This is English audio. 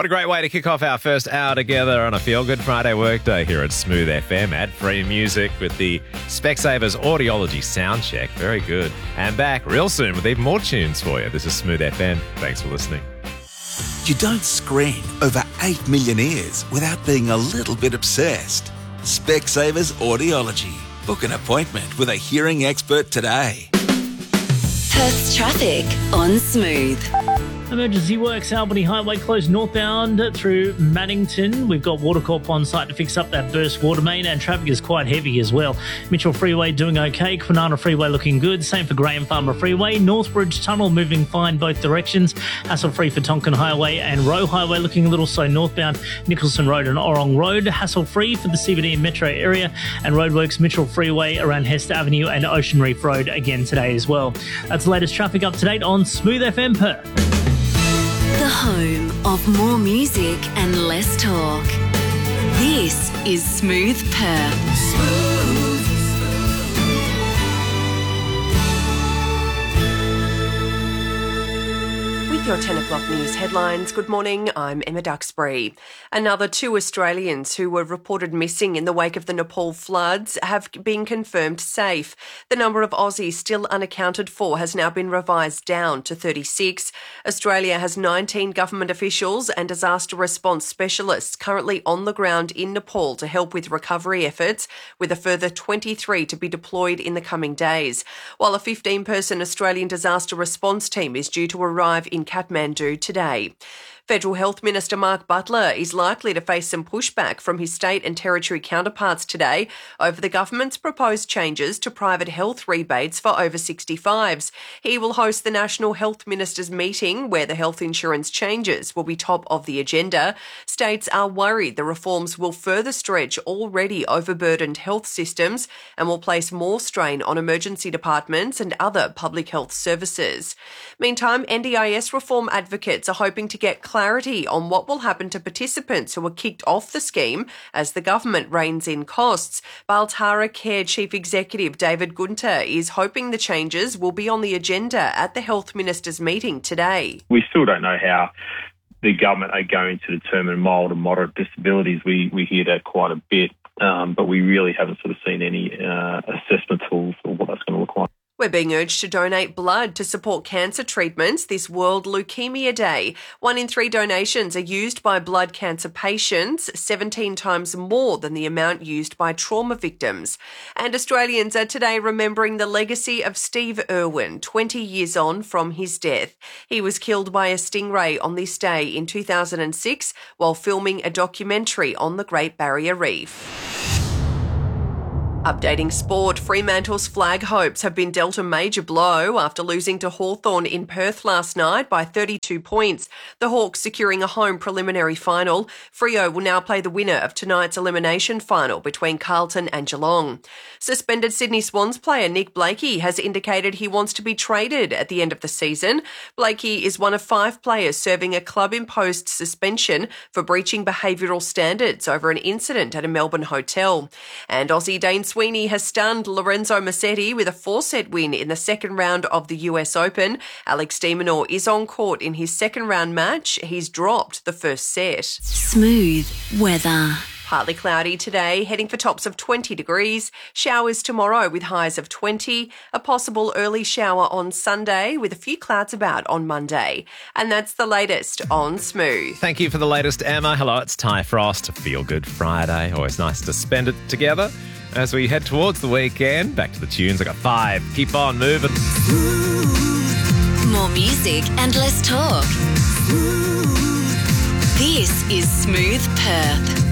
What a great way to kick off our first hour together on a Feel Good Friday workday here at Smooth FM. Ad-free music with the Specsavers Audiology Soundcheck. Very good. And back real soon with even more tunes for you. This is Smooth FM. Thanks for listening. You don't screen over 8 million ears without being a little bit obsessed. Specsavers Audiology. Book an appointment with a hearing expert today. Perth's traffic on Smooth. Emergency works, Albany Highway closed northbound through Maddington. We've got Watercorp on site to fix up that burst water main, and traffic is quite heavy as well. Mitchell Freeway doing okay, Kwinana Freeway looking good, same for Graham Farmer Freeway. Northbridge Tunnel moving fine both directions, hassle-free for Tonkin Highway, and Roe Highway looking a little slow northbound, Nicholson Road and Orong Road. Hassle-free for the CBD and metro area, and roadworks Mitchell Freeway around Hester Avenue and Ocean Reef Road again today as well. That's the latest traffic up to date on Smooth FM Perth. The home of more music and less talk. This is Smooth Perth. With your 10 o'clock news headlines, good morning, I'm Emma Duxbury. Another 2 Australians who were reported missing in the wake of the Nepal floods have been confirmed safe. The number of Aussies still unaccounted for has now been revised down to 36. Australia has 19 government officials and disaster response specialists currently on the ground in Nepal to help with recovery efforts, with a further 23 to be deployed in the coming days, while a 15-person Australian disaster response team is due to arrive in Kathmandu today. Federal Health Minister Mark Butler is likely to face some pushback from his state and territory counterparts today over the government's proposed changes to private health rebates for over 65s. He will host the National Health Ministers meeting where the health insurance changes will be top of the agenda. States are worried the reforms will further stretch already overburdened health systems and will place more strain on emergency departments and other public health services. Meantime, NDIS reform advocates are hoping to get clarity on what will happen to participants who are kicked off the scheme as the government reins in costs. Baltara Care Chief Executive David Gunter is hoping the changes will be on the agenda at the Health Ministers' meeting today. We still don't know how the government are going to determine mild and moderate disabilities. We hear that quite a bit, but we really haven't sort of seen any assessment tools for what that's going to look like. We're being urged to donate blood to support cancer treatments this World Leukaemia Day. 1 in 3 donations are used by blood cancer patients, 17 times more than the amount used by trauma victims. And Australians are today remembering the legacy of Steve Irwin, 20 years on from his death. He was killed by a stingray on this day in 2006 while filming a documentary on the Great Barrier Reef. Updating sport, Fremantle's flag hopes have been dealt a major blow after losing to Hawthorn in Perth last night by 32 points. The Hawks securing a home preliminary final. Freo will now play the winner of tonight's elimination final between Carlton and Geelong. Suspended Sydney Swans player Nick Blakey has indicated he wants to be traded at the end of the season. Blakey is one of 5 players serving a club-imposed suspension for breaching behavioural standards over an incident at a Melbourne hotel. And Aussie Dane Sweeney has stunned Lorenzo Musetti with a 4-set win in the second round of the US Open. Alex de Minaur is on court in his second round match. He's dropped the first set. Smooth weather. Partly cloudy today, heading for tops of 20 degrees. Showers tomorrow with highs of 20. A possible early shower on Sunday with a few clouds about on Monday. And that's the latest on Smooth. Thank you for the latest, Emma. Hello, it's Ty Frost. Feel Good Friday. Always nice to spend it together. As we head towards the weekend, back to the tunes. I got 5. Keep on moving. More music and less talk. This is Smooth Perth.